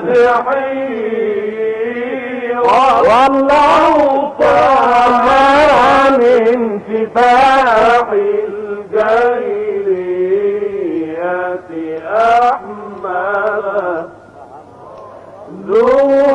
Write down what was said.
مدحي والله طه من سفاح الجاهلية أحمد ذو